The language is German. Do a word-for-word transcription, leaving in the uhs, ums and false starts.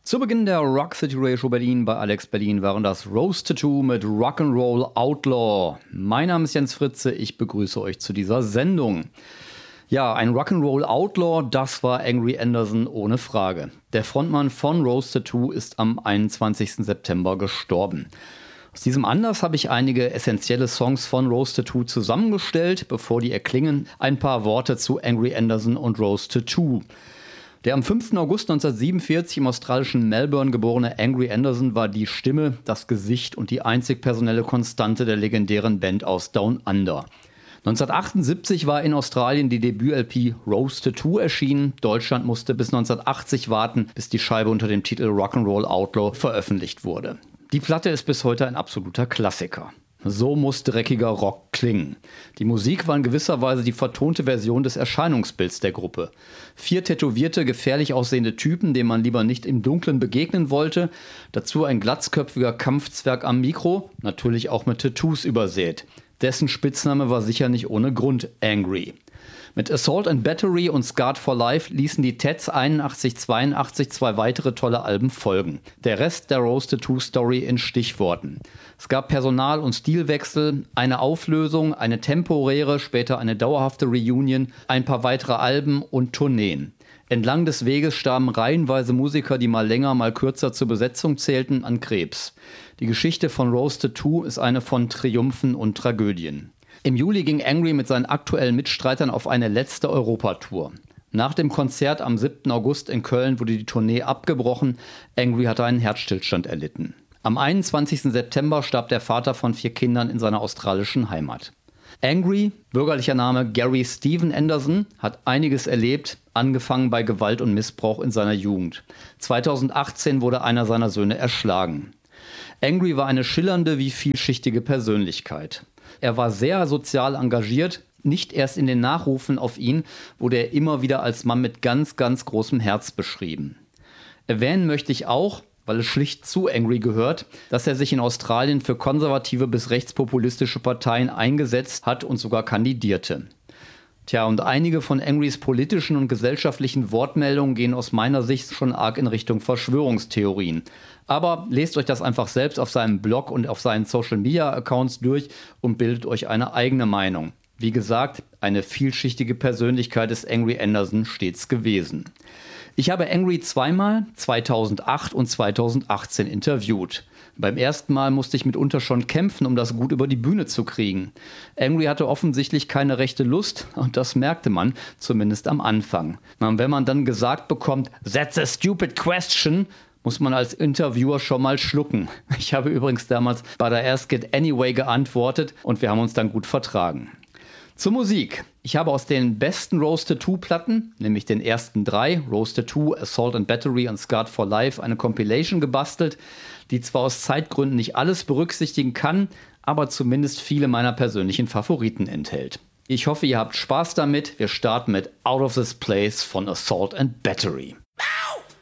Zu Beginn der Rock City Radio Show Berlin bei Alex Berlin waren das Rose Tattoo mit Rock'n'Roll Outlaw. Mein Name ist Jens Fritze, ich begrüße euch zu dieser Sendung. Ja, ein Rock'n'Roll Outlaw, das war Angry Anderson ohne Frage. Der Frontmann von Rose Tattoo ist am einundzwanzigsten September gestorben. Aus diesem Anlass habe ich einige essentielle Songs von Rose Tattoo zusammengestellt. Bevor die erklingen, ein paar Worte zu Angry Anderson und Rose Tattoo. Der am fünften August neunzehnhundertsiebenundvierzig im australischen Melbourne geborene Angry Anderson war die Stimme, das Gesicht und die einzig personelle Konstante der legendären Band aus Down Under. neunzehnhundertachtundsiebzig war in Australien die Debüt-L P Rose Tattoo erschienen. Deutschland musste bis neunzehnhundertachtzig warten, bis die Scheibe unter dem Titel Rock'n'Roll Outlaw veröffentlicht wurde. Die Platte ist bis heute ein absoluter Klassiker. So muss dreckiger Rock klingen. Die Musik war in gewisser Weise die vertonte Version des Erscheinungsbilds der Gruppe. Vier tätowierte, gefährlich aussehende Typen, denen man lieber nicht im Dunkeln begegnen wollte. Dazu ein glatzköpfiger Kampfzwerg am Mikro, natürlich auch mit Tattoos übersät. Dessen Spitzname war sicher nicht ohne Grund Angry. Mit Assault and Battery und Scarred for Life ließen die Tats einundachtzig zweiundachtzig zwei weitere tolle Alben folgen. Der Rest der Rose Tattoo Story in Stichworten. Es gab Personal- und Stilwechsel, eine Auflösung, eine temporäre, später eine dauerhafte Reunion, ein paar weitere Alben und Tourneen. Entlang des Weges starben reihenweise Musiker, die mal länger, mal kürzer zur Besetzung zählten, an Krebs. Die Geschichte von Rose Tattoo ist eine von Triumphen und Tragödien. Im Juli ging Angry mit seinen aktuellen Mitstreitern auf eine letzte Europatour. Nach dem Konzert am siebten August in Köln wurde die Tournee abgebrochen. Angry hatte einen Herzstillstand erlitten. Am einundzwanzigsten September starb der Vater von vier Kindern in seiner australischen Heimat. Angry, bürgerlicher Name Gary Stephen Anderson, hat einiges erlebt, angefangen bei Gewalt und Missbrauch in seiner Jugend. zweitausendachtzehn wurde einer seiner Söhne erschlagen. Angry war eine schillernde wie vielschichtige Persönlichkeit. Er war sehr sozial engagiert, nicht erst in den Nachrufen auf ihn wurde er immer wieder als Mann mit ganz, ganz großem Herz beschrieben. Erwähnen möchte ich auch, weil es schlicht zu Angry gehört, dass er sich in Australien für konservative bis rechtspopulistische Parteien eingesetzt hat und sogar kandidierte. Tja, und einige von Angrys politischen und gesellschaftlichen Wortmeldungen gehen aus meiner Sicht schon arg in Richtung Verschwörungstheorien. Aber lest euch das einfach selbst auf seinem Blog und auf seinen Social-Media-Accounts durch und bildet euch eine eigene Meinung. Wie gesagt, eine vielschichtige Persönlichkeit ist Angry Anderson stets gewesen. Ich habe Angry zweimal, zweitausendacht und zweitausendachtzehn, interviewt. Beim ersten Mal musste ich mitunter schon kämpfen, um das gut über die Bühne zu kriegen. Angry hatte offensichtlich keine rechte Lust und das merkte man, zumindest am Anfang. Und wenn man dann gesagt bekommt, "That's a stupid question", muss man als Interviewer schon mal schlucken. Ich habe übrigens damals bei der Ask It Anyway geantwortet und wir haben uns dann gut vertragen. Zur Musik. Ich habe aus den besten Rose Tattoo-Platten, nämlich den ersten drei, Rose Tattoo, Assault and Battery und Scarred for Life, eine Compilation gebastelt, die zwar aus Zeitgründen nicht alles berücksichtigen kann, aber zumindest viele meiner persönlichen Favoriten enthält. Ich hoffe, ihr habt Spaß damit. Wir starten mit Out of This Place von Assault and Battery.